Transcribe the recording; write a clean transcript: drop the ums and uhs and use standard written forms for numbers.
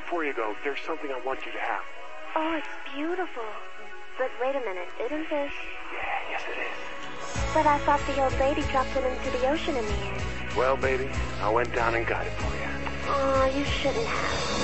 before you go, there's something I want you to have. Oh, it's beautiful. But wait a minute, isn't this? Yeah, yes it is. But I thought the old lady dropped it into the ocean in the end. Well, baby, I went down and got it for you. Oh, you shouldn't have.